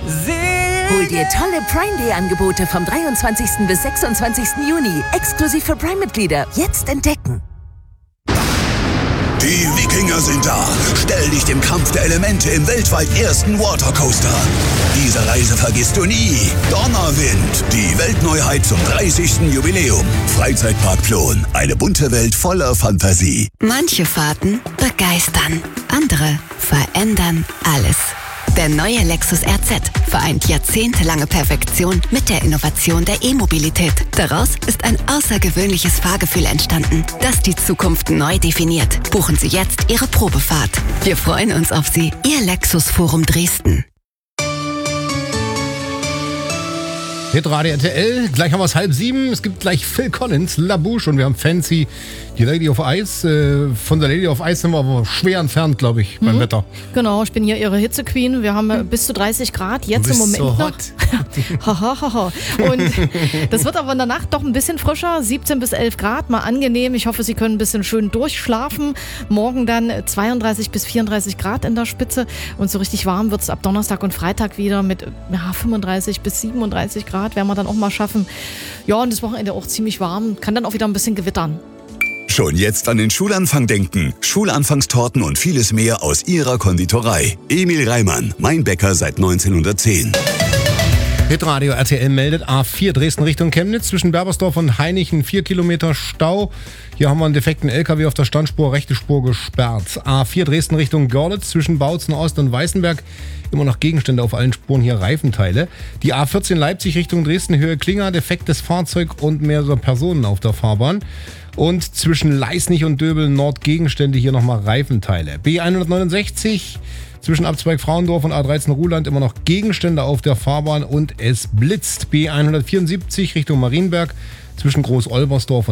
Hol dir tolle Prime Day Angebote vom 23. bis 26. Juni. Exklusiv für Prime-Mitglieder. Jetzt entdecken. Die Wikinger sind da. Stell dich dem Kampf der Elemente im weltweit ersten Watercoaster. Diese Reise vergisst du nie. Donnerwind, die Weltneuheit zum 30. Jubiläum. Freizeitpark Plon, eine bunte Welt voller Fantasie. Manche Fahrten begeistern, andere verändern alles. Der neue Lexus RZ vereint jahrzehntelange Perfektion mit der Innovation der E-Mobilität. Daraus ist ein außergewöhnliches Fahrgefühl entstanden, das die Zukunft neu definiert. Buchen Sie jetzt Ihre Probefahrt. Wir freuen uns auf Sie. Ihr Lexus Forum Dresden. Hitradio RTL, gleich haben wir es 6:30. Es gibt gleich Phil Collins, La Bouche und wir haben Fancy, die Lady of Ice. Von der Lady of Ice sind wir aber schwer entfernt, glaube ich, beim Wetter. Genau, ich bin hier ihre Hitze-Queen. Wir haben bis zu 30 Grad, jetzt im Moment so noch. Hahaha. Und das wird aber in der Nacht doch ein bisschen frischer, 17 bis 11 Grad, mal angenehm. Ich hoffe, Sie können ein bisschen schön durchschlafen. Morgen dann 32 bis 34 Grad in der Spitze und so richtig warm wird es ab Donnerstag und Freitag wieder mit 35 bis 37 Grad. Werden wir dann auch mal schaffen. Ja, und das Wochenende auch ziemlich warm. Kann dann auch wieder ein bisschen gewittern. Schon jetzt an den Schulanfang denken. Schulanfangstorten und vieles mehr aus Ihrer Konditorei. Emil Reimann, mein Bäcker seit 1910. Hitradio RTL meldet A4 Dresden Richtung Chemnitz zwischen Berbersdorf und Hainichen 4 Kilometer Stau. Hier haben wir einen defekten LKW auf der Standspur, rechte Spur gesperrt. A4 Dresden Richtung Görlitz zwischen Bautzen Ost und Weißenberg. Immer noch Gegenstände auf allen Spuren, hier Reifenteile. Die A14 Leipzig Richtung Dresden Höhe Klinger, defektes Fahrzeug und mehrere Personen auf der Fahrbahn. Und zwischen Leisnig und Döbel Nord Gegenstände, hier nochmal Reifenteile. B169 zwischen Abzweig Frauendorf und A13 Ruhland immer noch Gegenstände auf der Fahrbahn und es blitzt. B174 Richtung Marienberg zwischen Groß-Olbersdorf und